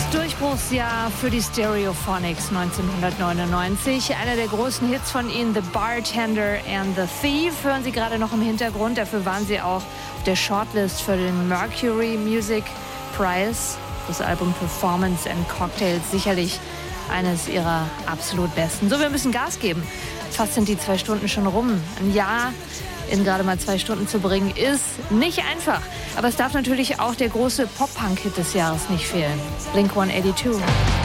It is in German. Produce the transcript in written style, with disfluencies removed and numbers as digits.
Durchbruchsjahr für die Stereophonics 1999. Einer der großen Hits von ihnen, The Bartender and the Thief, hören Sie gerade noch im Hintergrund. Dafür waren sie auch auf der Shortlist für den Mercury Music Prize. Das Album Performance and Cocktails, sicherlich eines ihrer absolut besten. So, wir müssen Gas geben. Fast sind die 2 Stunden schon rum. Ein Jahr in gerade mal 2 Stunden zu bringen, ist nicht einfach. Aber es darf natürlich auch der große Pop-Punk-Hit des Jahres nicht fehlen. Blink-182.